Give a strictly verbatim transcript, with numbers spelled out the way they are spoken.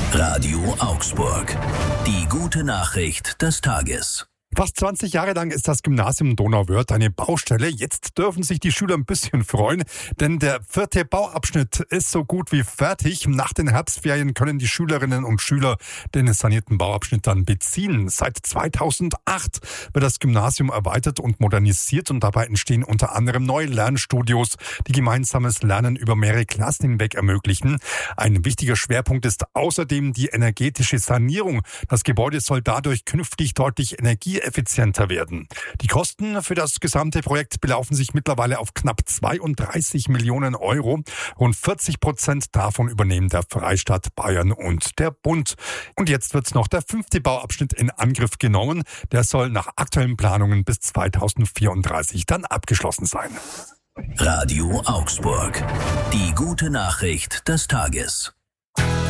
Radio Augsburg. Die gute Nachricht des Tages. Fast zwanzig Jahre lang ist das Gymnasium Donauwörth eine Baustelle. Jetzt dürfen sich die Schüler ein bisschen freuen, denn der vierte Bauabschnitt ist so gut wie fertig. Nach den Herbstferien können die Schülerinnen und Schüler den sanierten Bauabschnitt dann beziehen. Seit zweitausendacht wird das Gymnasium erweitert und modernisiert und dabei entstehen unter anderem neue Lernstudios, die gemeinsames Lernen über mehrere Klassen hinweg ermöglichen. Ein wichtiger Schwerpunkt ist außerdem die energetische Sanierung. Das Gebäude soll dadurch künftig deutlich Energie effizienter werden. Die Kosten für das gesamte Projekt belaufen sich mittlerweile auf knapp zweiunddreißig Millionen Euro. Rund vierzig Prozent davon übernehmen der Freistaat Bayern und der Bund. Und jetzt wird noch der fünfte Bauabschnitt in Angriff genommen. Der soll nach aktuellen Planungen bis zweitausendvierunddreißig dann abgeschlossen sein. Radio Augsburg. Die gute Nachricht des Tages.